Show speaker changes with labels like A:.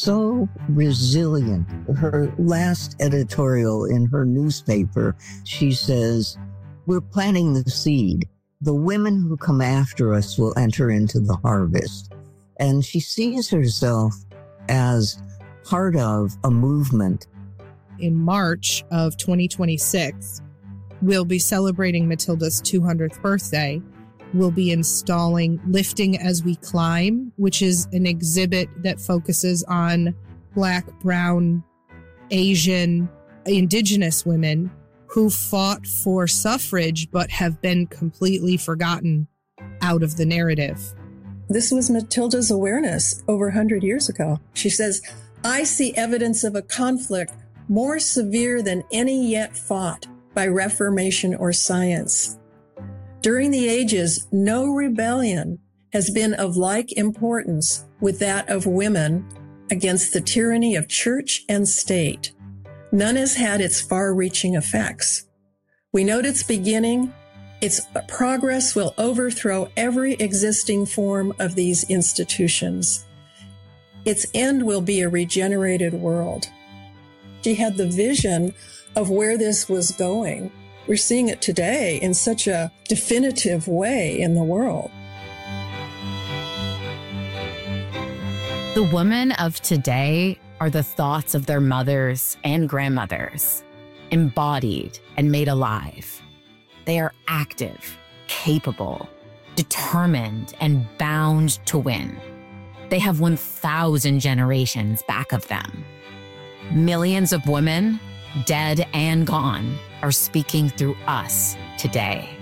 A: so resilient. Her last editorial in her newspaper, she says, "We're planting the seed. The women who come after us will enter into the harvest." And she sees herself as part of a movement.
B: In March of 2026, we'll be celebrating Matilda's 200th birthday. We'll be installing Lifting as We Climb, which is an exhibit that focuses on Black, Brown, Asian, Indigenous women who fought for suffrage but have been completely forgotten out of the narrative.
C: This was Matilda's awareness over 100 years ago. She says, "I see evidence of a conflict more severe than any yet fought by Reformation or science. During the ages, no rebellion has been of like importance with that of women against the tyranny of church and state. None has had its far-reaching effects. We note its beginning. Its progress will overthrow every existing form of these institutions. Its end will be a regenerated world." She had the vision of where this was going. We're seeing it today in such a definitive way in the world.
D: The women of today are the thoughts of their mothers and grandmothers, embodied and made alive. They are active, capable, determined, and bound to win. They have 1,000 generations back of them. Millions of women, dead and gone, are speaking through us today.